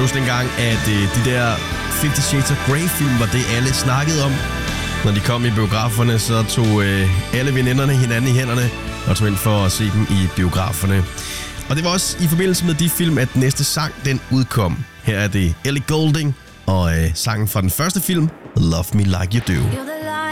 huske dengang, at de der 50 Shades of Grey-film var det, alle snakkede om. Når de kom i biograferne, så tog alle veninderne hinanden i hænderne og tog ind for at se dem i biograferne. Og det var også i forbindelse med de film, at næste sang den udkom. Her er det Ellie Goulding og sangen fra den første film, Love Me Like You Do.